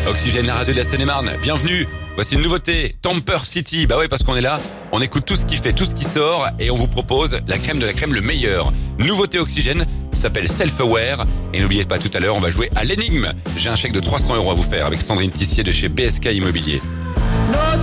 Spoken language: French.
Oxygène, la radio de la Seine-et-Marne, bienvenue. Voici une nouveauté, Tamper City. Bah ouais, parce qu'on est là, on écoute tout ce qui fait, tout ce qui sort et on vous propose la crème de la crème, le meilleur. Nouveauté Oxygène, ça s'appelle Self-Aware. Et n'oubliez pas, tout à l'heure, on va jouer à l'énigme. J'ai un chèque de 300 € à vous faire avec Sandrine Tissier de chez BSK Immobilier.